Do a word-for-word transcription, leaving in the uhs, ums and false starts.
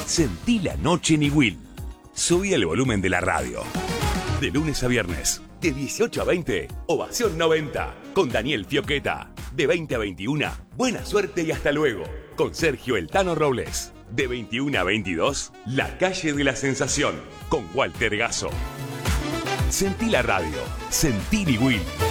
Sentí la noche en Iguil. Subí el volumen de la radio. De lunes a viernes, de dieciocho a veinte, Ovación noventa, con Daniel Fioqueta. De veinte a veintiuno, buena suerte y hasta luego, con Sergio El Tano Robles. De veintiuno a veintidós, La Calle de la Sensación, con Walter Gasso. Sentí la radio, sentí Iguil.